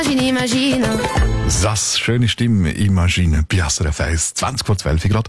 Das schöne Stimme, Imagine, Piasser Fest, 20 vor 12 Grad.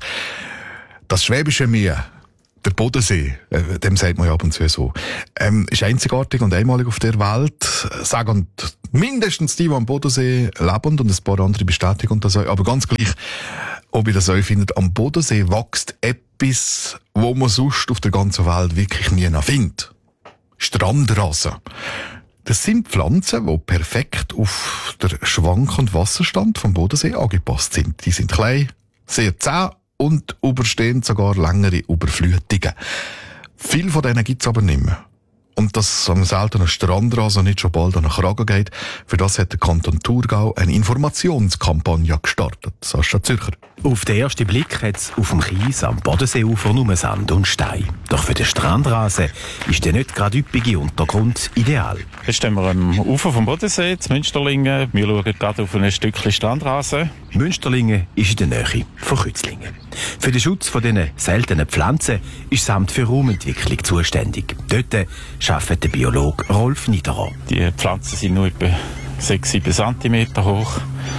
Das Schwäbische Meer, der Bodensee, dem sagt man ja ab und zu so, ist einzigartig und einmalig auf der Welt. Sagen mindestens die am Bodensee leben und ein paar andere bestätigen das auch. Aber ganz gleich, ob ihr das euch findet, am Bodensee wächst etwas, wo man sonst auf der ganzen Welt wirklich nie noch findet. Strandrasen. Das sind Pflanzen, die perfekt auf den Schwank- und Wasserstand vom Bodensee angepasst sind. Die sind klein, sehr zäh und überstehen sogar längere Überflutungen. Viel von denen gibt's aber nicht mehr. Und dass am seltenen Strandrasen nicht schon bald an den Kragen geht, für das hat der Kanton Thurgau eine Informationskampagne gestartet. Sascha Zürcher. Auf den ersten Blick hat es auf dem Kies am Bodenseeufer nur Sand und Stein. Doch für den Strandrasen ist der nicht gerade üppige Untergrund ideal. Jetzt stehen wir am Ufer vom Bodensee, in Münsterlingen. Wir schauen gerade auf ein Stückchen Strandrasen. Münsterlingen ist in der Nähe von Kützlingen. Für den Schutz von diesen seltenen Pflanzen ist das Amt für Raumentwicklung zuständig. Dort arbeitet der Biologe Rolf Niederer. Die Pflanzen sind nur etwa 6-7 cm hoch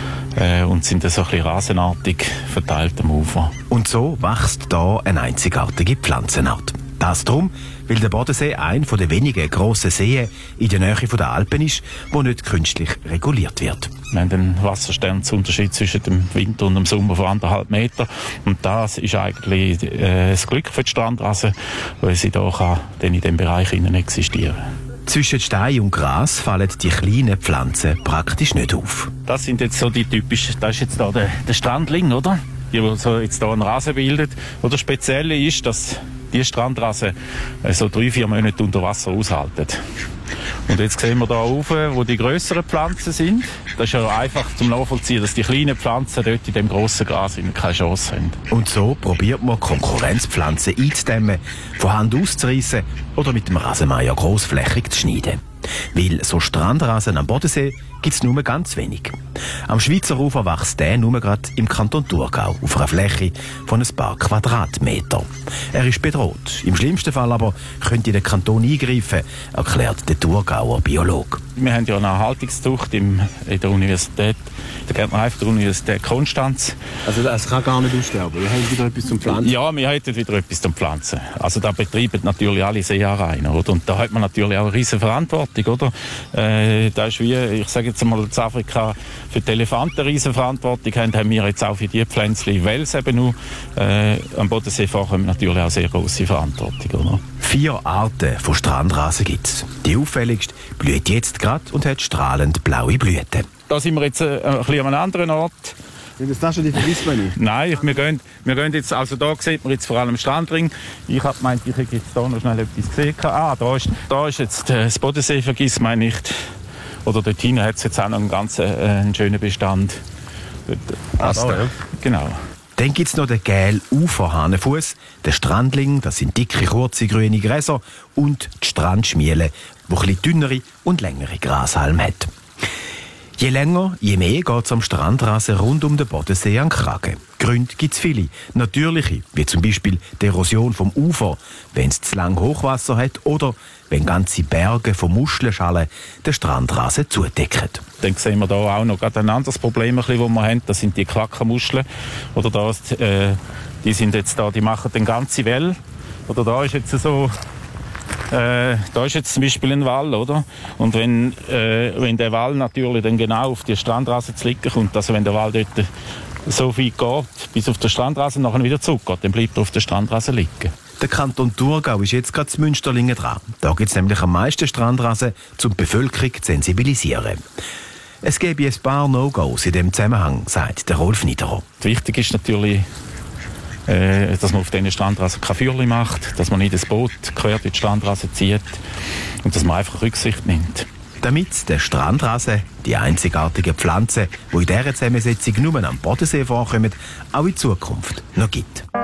und sind so ein bisschen rasenartig verteilt am Ufer. Und so wächst da eine einzigartige Pflanzenart. Das darum, weil der Bodensee einer der wenigen grossen Seen in der Nähe der Alpen ist, der nicht künstlich reguliert wird. Wir haben einen Wasserstandsunterschied zwischen dem Winter und dem Sommer von 1,5 Meter. Und das ist eigentlich das Glück für die Strandrasen, weil sie da in diesem Bereich existieren. Zwischen Stein und Gras fallen die kleinen Pflanzen praktisch nicht auf. Das sind jetzt so die typischen, das ist jetzt da der Strandling, oder? Die so jetzt hier einen Rasen bildet. Und das Spezielle ist, dass die Strandrasen so 3-4 Monate unter Wasser aushalten. Und jetzt sehen wir hier oben, wo die grösseren Pflanzen sind. Das ist ja einfach zum Nachvollziehen, dass die kleinen Pflanzen dort in dem grossen Gras keine Chance haben. Und so probiert man Konkurrenzpflanzen einzudämmen, von Hand auszureissen oder mit dem Rasenmäher grossflächig zu schneiden. Weil so Strandrasen am Bodensee gibt es nur ganz wenig. Am Schweizer Ufer wächst der nur gerade im Kanton Thurgau auf einer Fläche von ein paar Quadratmeter. Er ist bedroht. Im schlimmsten Fall aber könnte der Kanton eingreifen, erklärt der Thurgauer Biologe. Wir haben ja eine Erhaltungszucht in der Universität, der Gärtnerei der Universität Konstanz. Also das kann gar nicht aussterben, wir haben wieder etwas zum Pflanzen. Ja, wir hätten wieder etwas zum Pflanzen. Also da betreiben natürlich alle Seeanrainer, oder? Und da hat man natürlich auch eine riesen Verantwortung, oder? Da ist wie, ich sage jetzt mal, in Afrika für die Elefanten eine riesen Verantwortung haben wir jetzt auch für die Pflänzchen Wels eben noch. Am Bodensee haben wir natürlich auch sehr grosse Verantwortung, oder? 4 Arten von Strandrasen gibt es. Die auffälligste blüht jetzt gerade und hat strahlend blaue Blüten. Da sind wir jetzt ein bisschen an einem anderen Ort. Sind das schon die Vergissmänner? Nein, wir gehen jetzt, also da sieht man jetzt vor allem Strandring. Ich habe gemeint, ich hätte jetzt da noch schnell etwas gesehen. Da ist jetzt das Bodensee-Vergissmänner nicht. Oder dort hinten hat es jetzt auch noch einen ganz schönen Bestand. Genau. Dann gibt es noch den gelben Uferhahnenfuss, den Strandling, das sind dicke, kurze, grüne Gräser, und die Strandschmiele, die etwas dünnere und längere Grashalme hat. Je länger, je mehr geht es am Strandrasen rund um den Bodensee an den Kragen. Gründe gibt es viele. Natürliche, wie zum Beispiel die Erosion vom Ufer, wenn es zu lang Hochwasser hat, oder wenn ganze Berge von Muschelschalen den Strandrasen zudecken. Dann sehen wir hier auch noch ein anderes Problem, das wir haben. Das sind die Quackenmuscheln. Oder das, die sind jetzt da, die machen den ganzen Well. Oder da ist jetzt so... da ist jetzt zum Beispiel ein Wall, oder? Und wenn der Wall natürlich dann genau auf die Strandrasen zu liegen kommt, also wenn der Wall dort so viel geht, bis auf den Strandrasen nachher wieder zurückgeht, dann bleibt er auf der Strandrasen liegen. Der Kanton Thurgau ist jetzt gerade zu Münsterlingen dran. Da gibt es nämlich am meisten Strandrasen, um die Bevölkerung zu sensibilisieren. Es gäbe ein paar No-Gos in diesem Zusammenhang, sagt der Rolf Niederer. Wichtig ist natürlich, dass man auf diesen Strandrasen kein Feuerchen macht, dass man nicht das Boot quer durch die Strandrasen zieht und dass man einfach Rücksicht nimmt. Damit der Strandrasen, die einzigartige Pflanze, die in dieser Zusammensetzung nur am Bodensee vorkommt, auch in Zukunft noch gibt.